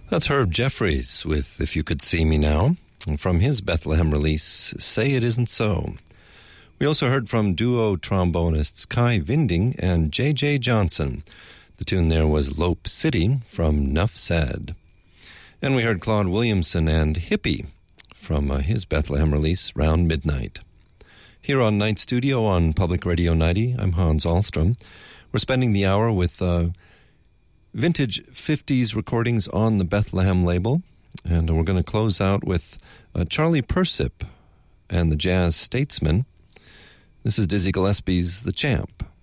That's Herb Jeffries with If You Could See Me Now, and from his Bethlehem release, Say It Isn't So. We also heard from duo trombonists Kai Vinding and J.J. Johnson. The tune there was Lope City from Nuff Said. And we heard Claude Williamson and Hippie from his Bethlehem release, Round Midnight. Here on Night Studio on Public Radio 90, I'm Hans Ahlstrom. We're spending the hour with vintage 50s recordings on the Bethlehem label, and we're going to close out with Charlie Persip and the Jazz Statesman. This is Dizzy Gillespie's The Champ.